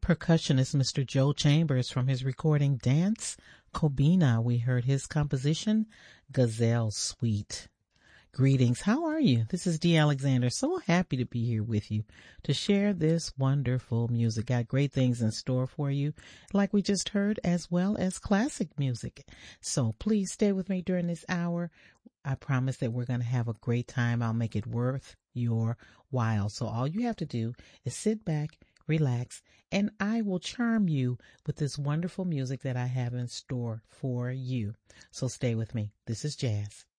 percussionist Mr. Joe Chambers from his recording Dance Kobina. We heard his composition, Gazelle Suite. Greetings. How are you? This is Dee Alexander. So happy to be here with you to share this wonderful music. Got great things in store for you, like we just heard, as well as classic music. So please stay with me during this hour. I promise that we're going to have a great time. I'll make it worth your while. So all you have to do is sit back, relax, and I will charm you with this wonderful music that I have in store for you. So stay with me. This is Jazz.